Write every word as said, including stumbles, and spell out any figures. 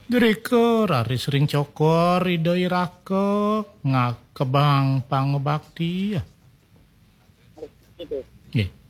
Dirike rari sering cokor ide irake ngakebang pangebakti ya. Itu. Nggih.